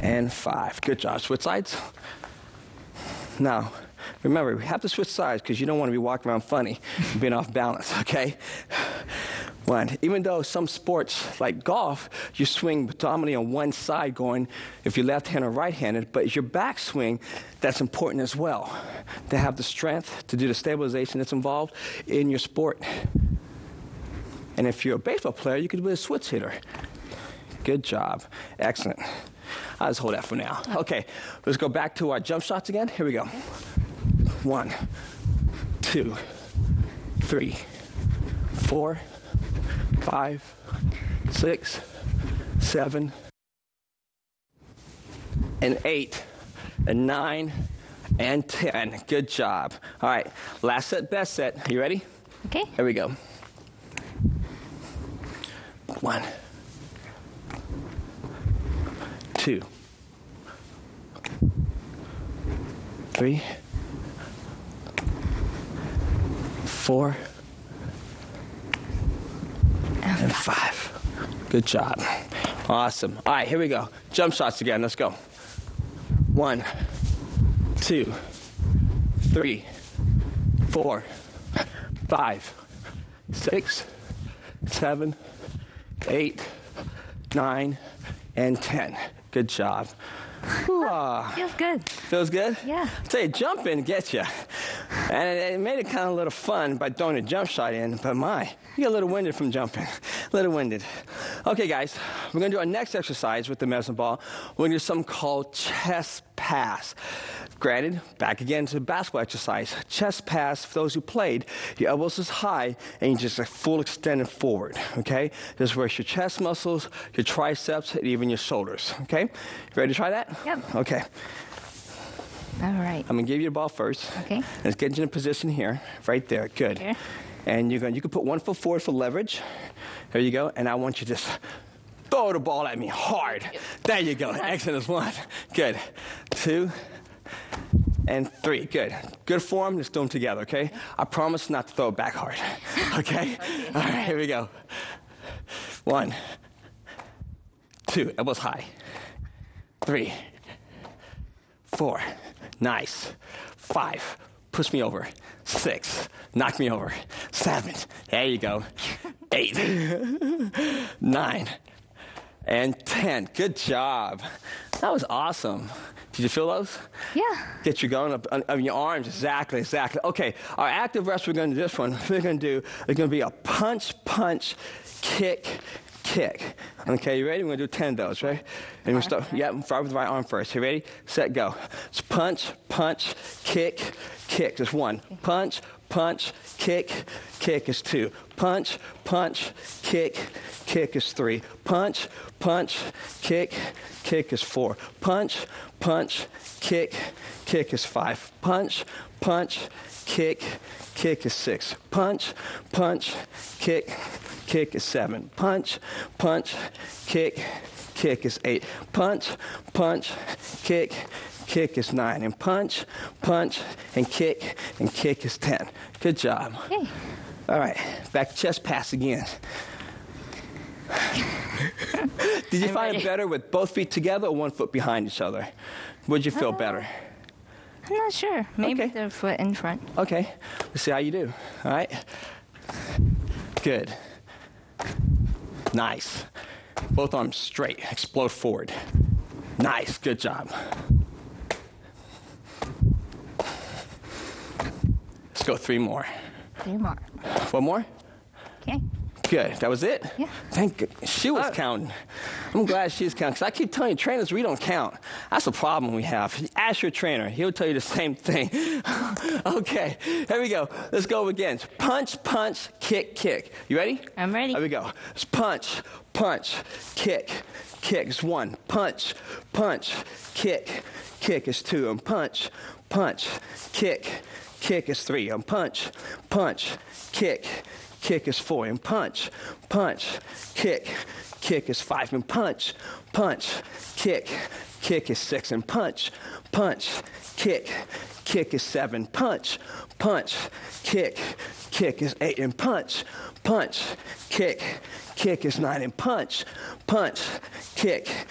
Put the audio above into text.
and 5. Good job. Switch sides. Now, remember, we have to switch sides because you don't want to be walking around funny and being off balance, okay? 1. Even though some sports, like golf, you swing predominantly on one side going, if you're left-handed or right-handed, but it's your back swing that's important as well, to have the strength to do the stabilization that's involved in your sport. And if you're a baseball player, you could be a switch hitter. Good job. Excellent. I'll just hold that for now. Okay, let's go back to our jump shots again. Here we go. 1, 2, 3, 4, 5, 6, 7, and 8, and 9, and 10. Good job. All right, last set, best set. You ready? Okay. Here we go. 1, 2, 3, 4, and 5. Good job. Awesome. All right, here we go. Jump shots again. Let's go. 1, 2, 3, 4, 5, 6, 7, 8, 9, and 10. Good job. Feels good. Feels good? Yeah. I tell you, jumping gets you. And it made it kind of a little fun by throwing a jump shot in, but you get a little winded from jumping. A little winded. Okay, guys, we're going to do our next exercise with the medicine ball. We're going to do something called chest pass. Granted, back again to the basketball exercise. Chest pass, for those who played, your elbows is high, and you just full extended forward, okay? This works your chest muscles, your triceps, and even your shoulders, okay? You ready to try that? Yep. Okay. All right. I'm going to give you the ball first. Okay. Let's get you in a position here, right there. Good. Here. And you can put one foot forward for leverage. There you go. And I want you to just throw the ball at me hard. There you go. Excellent. 1. Good. 2. And 3. Good. Good form. Let's do them together, okay? I promise not to throw it back hard. Okay? All right, here we go. 1, 2. Elbows high. 3, 4. Nice. 5. Push me over. 6. Knock me over. 7. There you go. 8. 9. And 10. Good job. That was awesome. Did you feel those? Yeah. Get you going up on your arms. Exactly. Okay, our active rest we're going to do this one. We're going to do, it's going to be a punch, kick. Okay, you ready? We're going to do 10 of those, right? And we'll start, start with the right arm first. You ready? Set, go. It's punch, kick. Just 1. Punch, kick is 2. Punch, kick is 3. Punch, kick is 4. Punch, kick is 5. Punch, kick is 6. Punch, kick is 7. Punch, kick is 8. Punch, kick is 9. And punch, and kick is 10. Good job. Okay. All right, back to chest pass again. Did you find it better with both feet together or one foot behind each other? Would you feel better? I'm not sure. Maybe Okay. the foot in front. Okay, let's see how you do. All right. Good. Nice. Both arms straight. Explode forward. Nice. Good job. Let's go 3 more. 3 more. 1 more? Okay. Good. That was it? Yeah. Thank God. She was counting. I'm glad she's counting. Because I keep telling you, trainers, we don't count. That's the problem we have. Ask your trainer. He'll tell you the same thing. Okay. Here we go. Let's go again. Punch, kick. You ready? I'm ready. Here we go. It's punch, kick. It's 1. Punch, kick is 2. And punch, kick is 3. And punch, kick is 4. And punch, kick is 5. And punch, kick is 6. And punch, kick is 7. Punch, kick is 8. And punch, kick is 9. And punch, kick